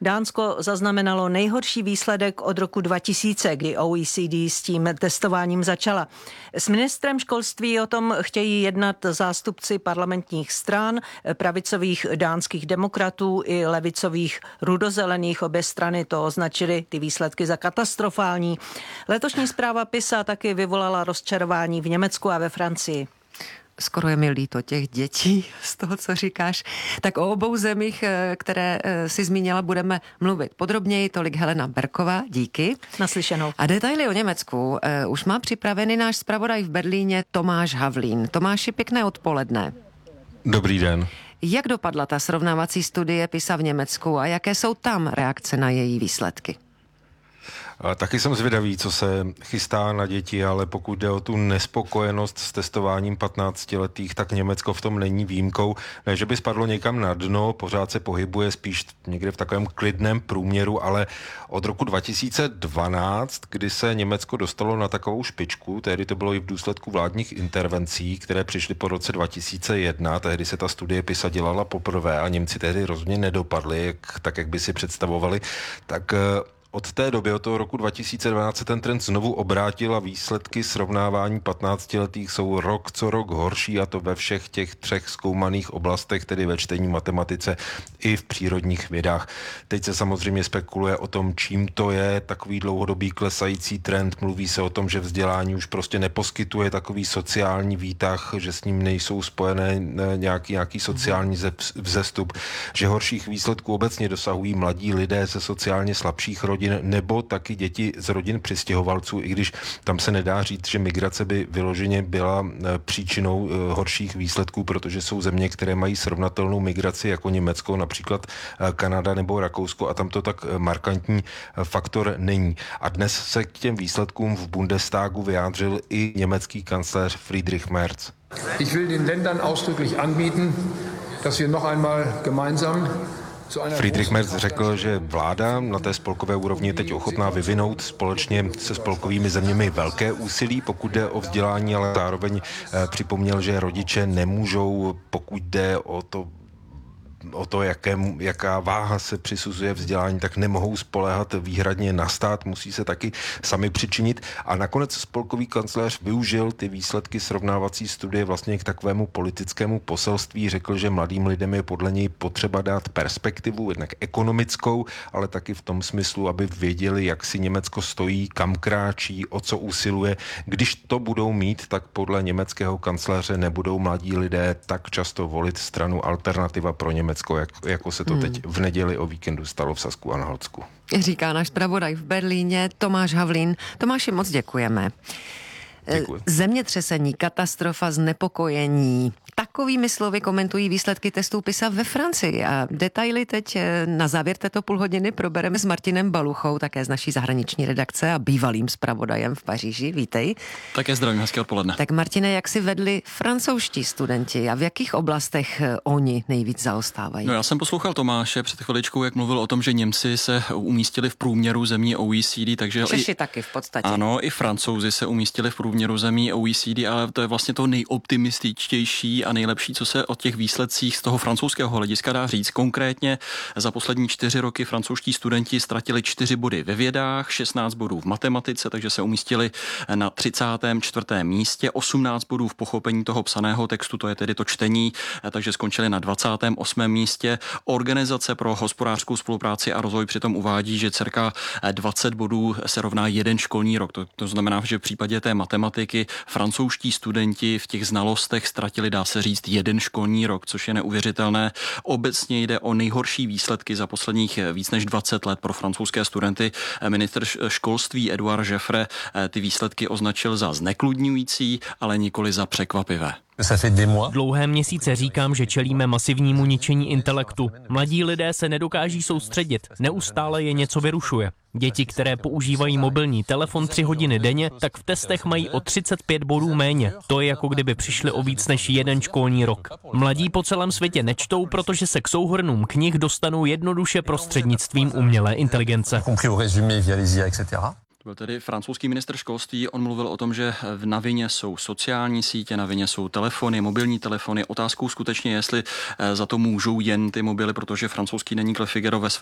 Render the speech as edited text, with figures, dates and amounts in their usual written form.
Dánsko zaznamenalo nejhorší výsledek od roku 2000, kdy OECD s tím testováním začala. S ministrem školství o tom chtějí jednat zástupci parlamentních stran, pravicových dánských demokratů i levicových rudozelených. Obě strany to označily ty výsledky za katastrofální. Letošní zpráva PISA taky vyvolala rozčarování v Německu a ve Francii. Skoro je mi líto těch dětí z toho, co říkáš. Tak o obou zemích, které si zmínila, budeme mluvit podrobněji. Tolik Helena Berková, díky. Naslyšenou. A detaily o Německu už má připravený náš zpravodaj v Berlíně Tomáš Havlín. Tomáši, pěkné odpoledne. Dobrý den. Jak dopadla ta srovnávací studie PISA v Německu a jaké jsou tam reakce na její výsledky? Taky jsem zvědavý, co se chystá na děti, ale pokud jde o tu nespokojenost s testováním 15letých, tak Německo v tom není výjimkou. Ne, že by spadlo někam na dno, pořád se pohybuje spíš někde v takovém klidném průměru, ale od roku 2012, kdy se Německo dostalo na takovou špičku, tehdy to bylo i v důsledku vládních intervencí, které přišly po roce 2001, tehdy se ta studie PISA dělala poprvé a Němci tehdy rozhodně nedopadli, jak by si představovali, tak od té doby, od toho roku 2012 se ten trend znovu obrátil a výsledky srovnávání 15letých jsou rok co rok horší, a to ve všech těch 3 zkoumaných oblastech, tedy ve čtení, matematice i v přírodních vědách. Teď se samozřejmě spekuluje o tom, čím to je takový dlouhodobý klesající trend. Mluví se o tom, že vzdělání už prostě neposkytuje takový sociální výtah, že s ním nejsou spojené nějaký sociální vzestup, že horších výsledků obecně dosahují mladí lidé ze sociálně slabších rodin nebo taky děti z rodin přistěhovalců, i když tam se nedá říct, že migrace by vyloženě byla příčinou horších výsledků, protože jsou země, které mají srovnatelnou migraci jako Německo, například Kanada nebo Rakousko, a tam to tak markantní faktor není. A dnes se k těm výsledkům v Bundestagu vyjádřil i německý kancléř Friedrich Merz. Ich will den Ländern ausdrücklich anbieten, dass wir noch einmal gemeinsam. Friedrich Merz řekl, že vláda na té spolkové úrovni je teď ochotná vyvinout společně se spolkovými zeměmi velké úsilí, pokud jde o vzdělání, ale zároveň připomněl, že rodiče nemůžou, pokud jde o to, jaká váha se přisuzuje vzdělání, tak nemohou spoléhat výhradně na stát, musí se taky sami přičinit. A nakonec spolkový kancléř využil ty výsledky srovnávací studie vlastně k takovému politickému poselství. Řekl, že mladým lidem je podle něj potřeba dát perspektivu, jednak ekonomickou, ale taky v tom smyslu, aby věděli, jak si Německo stojí, kam kráčí, o co usiluje. Když to budou mít, tak podle německého kancléře nebudou mladí lidé tak často volit stranu Alternativa pro Německo, jako se to teď v neděli o víkendu stalo v Sasku-Anhaltsku. Říká náš zpravodaj v Berlíně Tomáš Havlín. Tomáši, moc děkujeme. Děkuji. Zemětřesení, katastrofa, znepokojení. Takovými slovy komentují výsledky testů PISA ve Francii. A detaily teď na závěr této půlhodiny probereme s Martinem Baluchou, také z naší zahraniční redakce a bývalým zpravodajem v Paříži. Vítej. Také zdravím, hezké odpoledne. Tak Martine, jak si vedli francouzští studenti a v jakých oblastech oni nejvíc zaostávají? No, já jsem poslouchal Tomáše před chviličkou, jak mluvil o tom, že Němci se umístili v průměru zemí OECD, takže Češi taky v podstatě. Ano, i Francouzi se umístili v průměru zemí OECD, ale to je vlastně to nejoptimističtější a nejlepší, co se o těch výsledcích z toho francouzského hlediska dá říct. Konkrétně za poslední 4 roky francouzští studenti ztratili 4 body ve vědách, 16 bodů v matematice, takže se umístili na 34. místě, 18 bodů v pochopení toho psaného textu, to je tedy to čtení, takže skončili na 28. místě. Organizace pro hospodářskou spolupráci a rozvoj přitom uvádí, že cirka 20 bodů se rovná 1 školní rok. To znamená, že v případě té matematiky francouzští studenti v těch znalostech ztratili, dá se říct, 1 školní rok, což je neuvěřitelné. Obecně jde o nejhorší výsledky za posledních víc než 20 let pro francouzské studenty. Ministr školství Edouard Jeffre ty výsledky označil za zneklidňující, ale nikoli za překvapivé. Dlouhé měsíce říkám, že čelíme masivnímu ničení intelektu. Mladí lidé se nedokáží soustředit, neustále je něco vyrušuje. Děti, které používají mobilní telefon 3 hodiny denně, tak v testech mají o 35 bodů méně. To je jako kdyby přišli o víc než 1 školní rok. Mladí po celém světě nečtou, protože se k souhrnům knih dostanou jednoduše prostřednictvím umělé inteligence. To byl tedy francouzský ministr školství, on mluvil o tom, že na vině jsou sociální sítě, na vině jsou telefony, mobilní telefony. Otázkou skutečně je, jestli za to můžou jen ty mobily, protože francouzský deník Le Figaro ve své